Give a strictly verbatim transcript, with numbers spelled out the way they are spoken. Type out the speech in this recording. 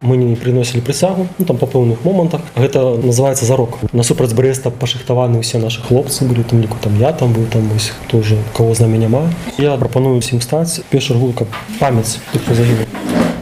Мы не приносілі прысягу, ну, там па пэўных момантах. Гэта называецца зарок. Насупраць Брэста пашыхтаваны ўсе нашы хлопцы былі, там ліку там я там быў, там вось хто ўжо каго з намі няма. Я прапаную усім стаць першую чаргу, каб памяць тых, хто загінуў.